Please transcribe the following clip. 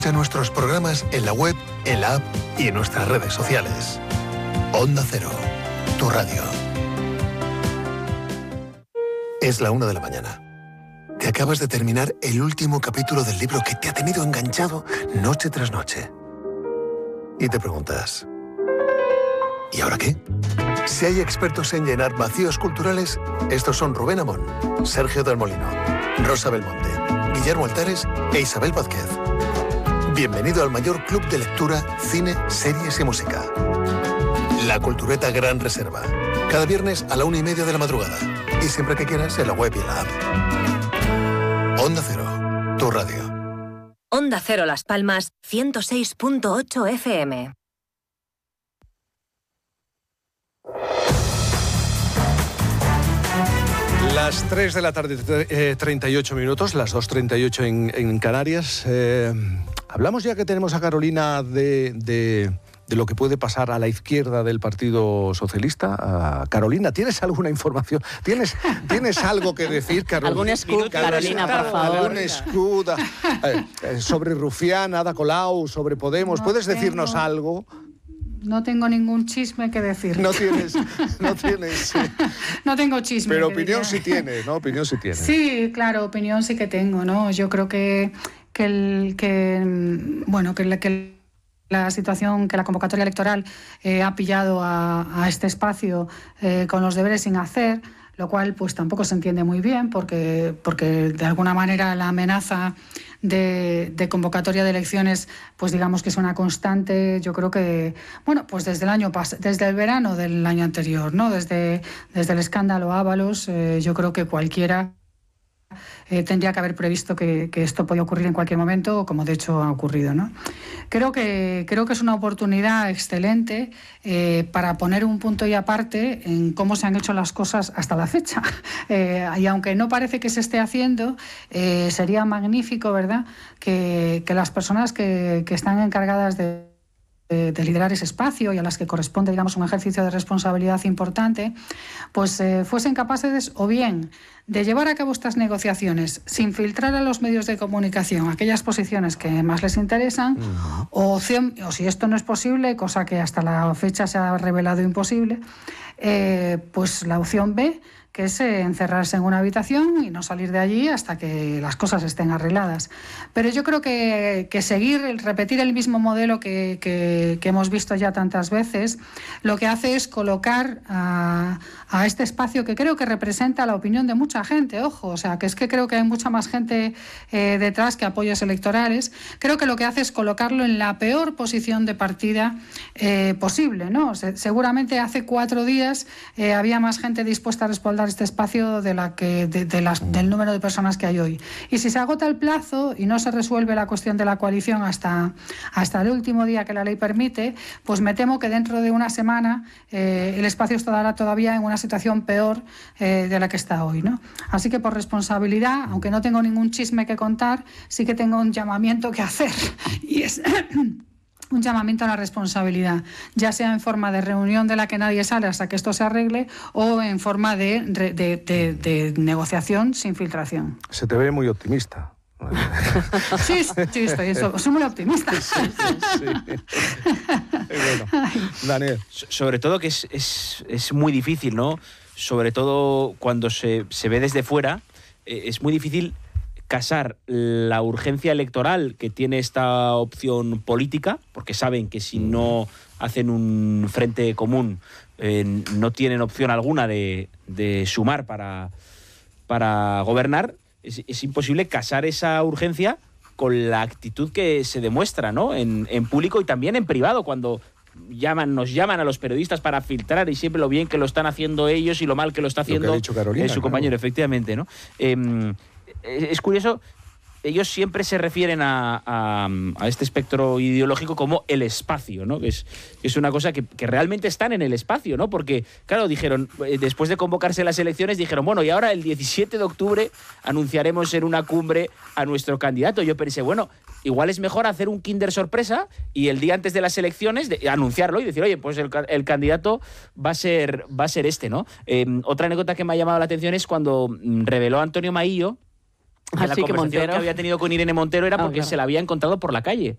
Escucha nuestros programas en la web, en la app y en nuestras redes sociales. Onda Cero, tu radio. Es la 1 de la mañana. Te acabas de terminar el último capítulo del libro que te ha tenido enganchado noche tras noche. Y te preguntas, ¿y ahora qué? Si hay expertos en llenar vacíos culturales, estos son Rubén Amón, Sergio del Molino, Rosa Belmonte, Guillermo Altares e Isabel Vázquez. Bienvenido al mayor club de lectura, cine, series y música. La Cultureta Gran Reserva. Cada viernes a la 1:30 de la madrugada. Y siempre que quieras en la web y en la app. Onda Cero, tu radio. Onda Cero Las Palmas, 106.8 FM. Las 3 de la tarde, 38 minutos, las 2:38 en Canarias. Hablamos ya que tenemos a Carolina de lo que puede pasar a la izquierda del Partido Socialista. Carolina, ¿tienes alguna información? ¿Tienes algo que decir, Carolina? ¿Algún scoop, Carolina, por favor? ¿Algún scoop sobre Rufián, Ada Colau, sobre Podemos? No ¿Puedes decirnos algo? No tengo ningún chisme que decir. No tienes. No tengo chisme. Pero opinión sí tienes, ¿no? Opinión sí tienes. Sí, claro, opinión sí que tengo, ¿no? Yo creo que la situación, que la convocatoria electoral ha pillado a este espacio con los deberes sin hacer, lo cual pues tampoco se entiende muy bien porque de alguna manera la amenaza de convocatoria de elecciones, pues digamos que es una constante. Yo creo que, bueno, pues desde el verano del año anterior, ¿no? Desde el escándalo Ábalos, yo creo que cualquiera tendría que haber previsto que esto podía ocurrir en cualquier momento, como de hecho ha ocurrido, ¿no? Creo que es una oportunidad excelente para poner un punto y aparte en cómo se han hecho las cosas hasta la fecha. Y aunque no parece que se esté haciendo, sería magnífico, ¿verdad?, que las personas que están encargadas de liderar ese espacio y a las que corresponde, digamos, un ejercicio de responsabilidad importante, pues fuesen capaces o bien de llevar a cabo estas negociaciones sin filtrar a los medios de comunicación aquellas posiciones que más les interesan, o si esto no es posible, cosa que hasta la fecha se ha revelado imposible, pues la opción B, que es encerrarse en una habitación y no salir de allí hasta que las cosas estén arregladas. Pero yo creo que repetir el mismo modelo que hemos visto ya tantas veces, lo que hace es colocar a este espacio, que creo que representa la opinión de mucha gente, ojo, o sea, que es que creo que hay mucha más gente detrás que apoyos electorales. Creo que lo que hace es colocarlo en la peor posición de partida posible, ¿no? Seguramente hace 4 días había más gente dispuesta a respaldar este espacio del número de personas que hay hoy. Y si se agota el plazo y no se resuelve la cuestión de la coalición hasta el último día que la ley permite, pues me temo que dentro de una semana el espacio estará todavía en una situación peor de la que está hoy, ¿no? Así que por responsabilidad, aunque no tengo ningún chisme que contar, sí que tengo un llamamiento que hacer, y es un llamamiento a la responsabilidad, ya sea en forma de reunión de la que nadie sale hasta que esto se arregle, o en forma de negociación sin filtración. Se te ve muy optimista. Sí, soy muy optimista. Sí. Bueno, Daniel. Sobre todo que es muy difícil, ¿no? Sobre todo cuando se ve desde fuera, es muy difícil casar la urgencia electoral que tiene esta opción política, porque saben que si no hacen un frente común no tienen opción alguna de sumar para gobernar. Es imposible casar esa urgencia con la actitud que se demuestra, ¿no?, en público y también en privado, cuando nos llaman a los periodistas para filtrar, y siempre lo bien que lo están haciendo ellos y lo mal que lo está haciendo su compañero, efectivamente, ¿no? Es curioso, ellos siempre se refieren a este espectro ideológico como el espacio, ¿no? Que es una cosa que realmente están en el espacio, ¿no? Porque, claro, dijeron, después de convocarse las elecciones, dijeron, bueno, y ahora el 17 de octubre anunciaremos en una cumbre a nuestro candidato. Yo pensé, bueno, igual es mejor hacer un Kinder sorpresa y el día antes de las elecciones anunciarlo y decir, oye, pues el candidato va a ser este, ¿no? Otra anécdota que me ha llamado la atención es cuando reveló Antonio Maillo que la conversación que había tenido con Irene Montero era porque se la había encontrado por la calle.